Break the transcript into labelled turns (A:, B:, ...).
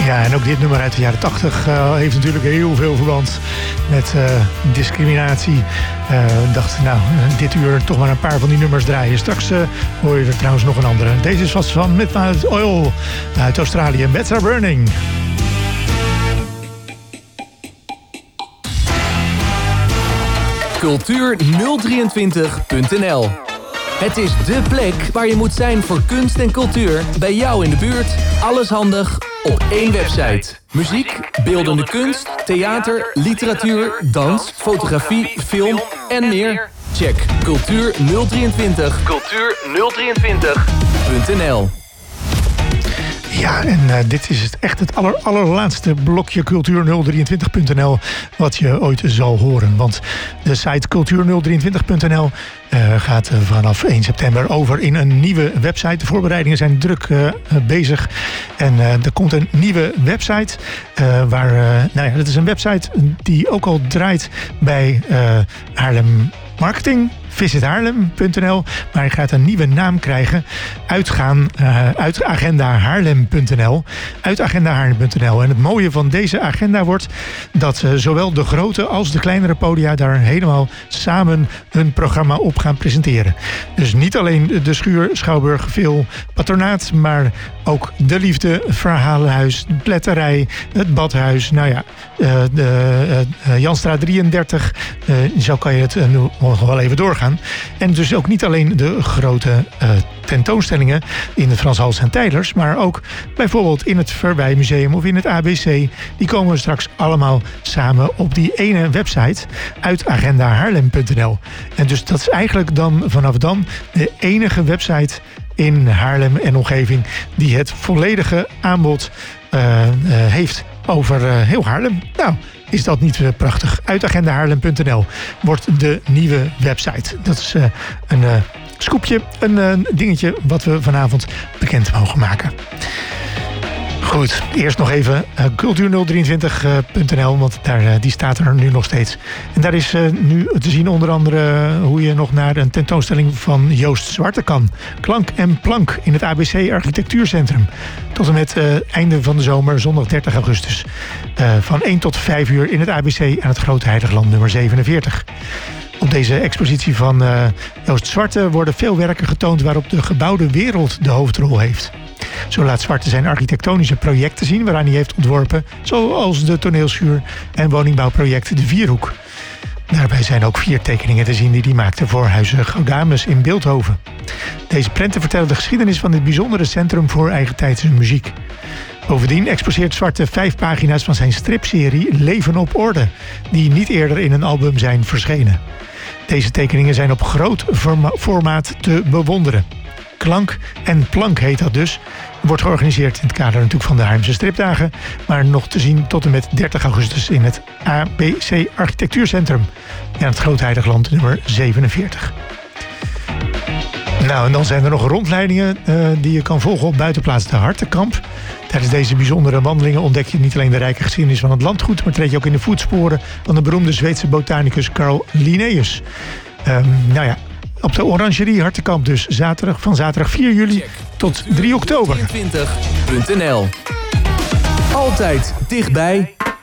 A: Ja, en ook dit nummer uit de jaren 80 heeft natuurlijk heel veel verband met discriminatie. Dacht, nou, dit uur toch maar een paar van die nummers draaien. Straks hoor je er trouwens nog een andere. Deze is vast van Midnight Oil uit Australië. Beds Are Burning.
B: Cultuur023.nl. Het is dé plek waar je moet zijn voor kunst en cultuur bij jou in de buurt. Alles handig op één website. Muziek, beeldende kunst, theater, literatuur, dans, fotografie, film en meer. Check cultuur023.nl.
A: Ja, en dit is het allerlaatste blokje cultuur023.nl wat je ooit zal horen. Want de site cultuur023.nl gaat vanaf 1 september over in een nieuwe website. De voorbereidingen zijn druk bezig. En er komt een nieuwe website. Dat is een website die ook al draait bij Haarlem Marketing. visithaarlem.nl, maar hij gaat een nieuwe naam krijgen. Uit agendahaarlem.nl. Uit agendahaarlem.nl. En het mooie van deze agenda wordt dat zowel de grote als de kleinere podia daar helemaal samen hun programma op gaan presenteren. Dus niet alleen de Schuur, Schouwburg, Veel, Patronaat, maar ook de Liefde, Verhalenhuis, de Pletterij, het Badhuis, de Janstraat 33. Zo kan je het nog wel even doorgaan. En dus ook niet alleen de grote tentoonstellingen in het Frans Hals en Teylers, maar ook bijvoorbeeld in het Verwijmuseum of in het ABC. Die komen straks allemaal samen op die ene website uit agendahaarlem.nl. En dus dat is eigenlijk vanaf dan de enige website in Haarlem en omgeving die het volledige aanbod heeft over heel Haarlem. Nou, is dat niet prachtig? Uit agendahaarlem.nl wordt de nieuwe website. Dat is een scoopje, een dingetje wat we vanavond bekend mogen maken. Goed, eerst nog even cultuur023.nl, want die staat er nu nog steeds. En daar is nu te zien onder andere hoe je nog naar een tentoonstelling van Joost Zwarte kan. Klank en Plank in het ABC Architectuurcentrum. Tot en met einde van de zomer, zondag 30 augustus. Van 1 tot 5 uur in het ABC aan het Grote Heiligland nummer 47. Op deze expositie van Joost Zwarte worden veel werken getoond waarop de gebouwde wereld de hoofdrol heeft. Zo laat Zwarte zijn architectonische projecten zien waaraan hij heeft ontworpen, zoals de toneelschuur en woningbouwproject De Vierhoek. Daarbij zijn ook 4 tekeningen te zien die hij maakte voor Huize Gaudamus in Bilthoven. Deze prenten vertellen de geschiedenis van dit bijzondere centrum voor eigentijdse muziek. Bovendien exposeert Zwarte 5 pagina's van zijn stripserie Leven op Orde, die niet eerder in een album zijn verschenen. Deze tekeningen zijn op groot formaat te bewonderen. Klank en Plank heet dat dus. Wordt georganiseerd in het kader natuurlijk van de Haarlemse Stripdagen, maar nog te zien tot en met 30 augustus in het ABC Architectuurcentrum in het Groot Heiligland nummer 47. Nou, en dan zijn er nog rondleidingen die je kan volgen op buitenplaats de Hartenkamp. Tijdens deze bijzondere wandelingen ontdek je niet alleen de rijke geschiedenis van het landgoed, maar treed je ook in de voetsporen van de beroemde Zweedse botanicus Carl Linnaeus. Op de Orangerie Hartenkamp dus van zaterdag 4 juli tot 3 oktober.
B: 20.nl. Altijd dichtbij.